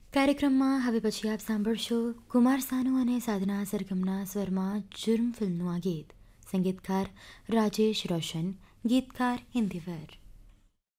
કાર્યક્રમમાં હવે પછી આપ સાંભળશો કુમાર સાનુ અને સાધના સરગમના સ્વરમાં જુર્મ ફિલ્મનું આ ગીત. સંગીતકાર રાજેશ રોશન, ગીતકાર હિન્દીવર.